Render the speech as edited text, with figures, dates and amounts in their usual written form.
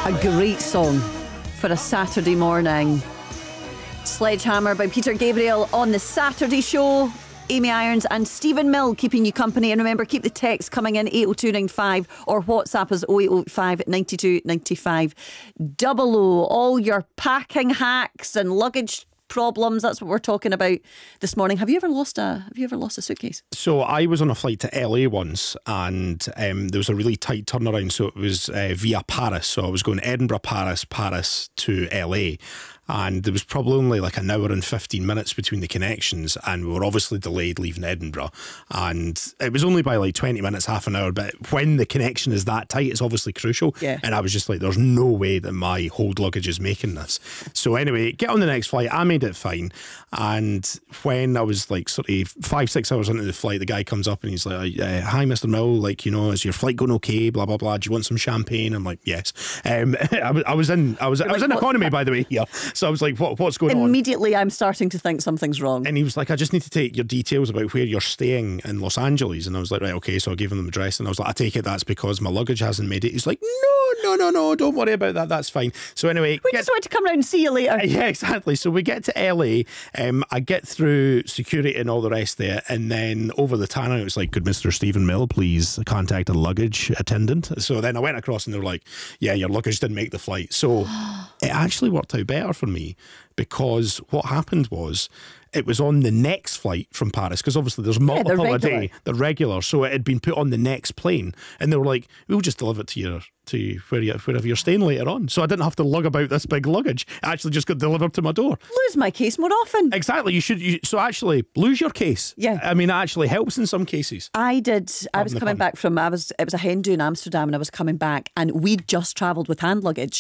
A great song for a Saturday morning. Sledgehammer by Peter Gabriel on the Saturday show. Amy Irons and Stephen Mill keeping you company. And remember, keep the text coming in 80295 or WhatsApp us 0805 92 95 00. All your packing hacks and luggage problems, that's what we're talking about this morning. Have you ever lost a suitcase? So I was on a flight to LA once, and there was a really tight turnaround. So it was via Paris. So I was going Edinburgh, Paris to LA. And there was probably only like an hour and 15 minutes between the connections, and we were obviously delayed leaving Edinburgh. And it was only by like 20 minutes, half an hour, but when the connection is that tight, it's obviously crucial. Yeah. And I was just like, there's no way that my hold luggage is making this. So anyway, get on the next flight. I made it fine. And when I was like sort of 5-6 hours into the flight, the guy comes up and he's like, hi, Mr. Mill, like, is your flight going okay? Blah, blah, blah. Do you want some champagne? I'm like, yes. I was in economy, by the way. Yeah. So I was like, what's going on? Immediately, I'm starting to think something's wrong. And he was like, I just need to take your details about where you're staying in Los Angeles. And I was like, right, okay. So I gave him the address, and I was like, I take it that's because my luggage hasn't made it. He's like, no, don't worry about that. That's fine. So anyway, we just want to come round and see you later. Yeah, exactly. So we get to LA. I get through security and all the rest there, and then over the tannoy, it was like, could Mr. Stephen Mill please contact a luggage attendant? So then I went across, and they were like, yeah, your luggage didn't make the flight. So it actually worked out better for me, because what happened was it was on the next flight from Paris, because obviously there's multiple a day, the regular. So it had been put on the next plane, and they were like, we'll just deliver it to wherever you're staying later on. So I didn't have to lug about this big luggage. It actually just got delivered to my door. Lose my case more often. Exactly. So actually lose your case. Yeah. I mean, it actually helps in some cases. I did. I was coming back from, it was a hen do in Amsterdam, and I was coming back, and we'd just travelled with hand luggage.